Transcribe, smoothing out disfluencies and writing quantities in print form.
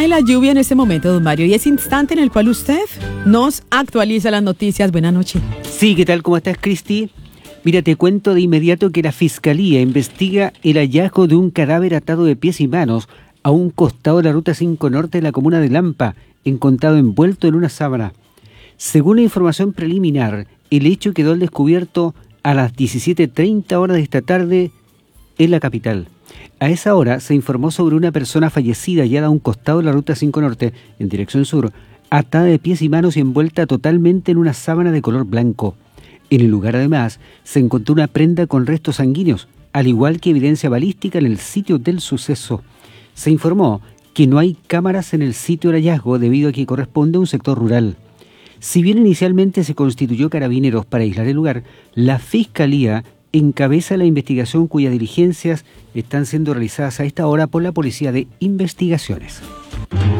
cae la lluvia en este momento, don Mario, y es instante en el cual usted nos actualiza las noticias. Buenas noches. Sí, ¿qué tal? ¿Cómo estás, Cristi? Mira, te cuento de inmediato que la Fiscalía investiga el hallazgo de un cadáver atado de pies y manos a un costado de la Ruta 5 Norte de la comuna de Lampa, encontrado envuelto en una sábana. Según la información preliminar, el hecho quedó al descubierto a las 17:30 horas de esta tarde en la capital. A esa hora se informó sobre una persona fallecida hallada a un costado de la Ruta 5 Norte, en dirección sur, atada de pies y manos y envuelta totalmente en una sábana de color blanco. En el lugar, además, se encontró una prenda con restos sanguíneos, al igual que evidencia balística en el sitio del suceso. Se informó que no hay cámaras en el sitio del hallazgo debido a que corresponde a un sector rural. Si bien inicialmente se constituyó Carabineros para aislar el lugar, la Fiscalía encabeza la investigación cuyas diligencias están siendo realizadas a esta hora por la Policía de Investigaciones.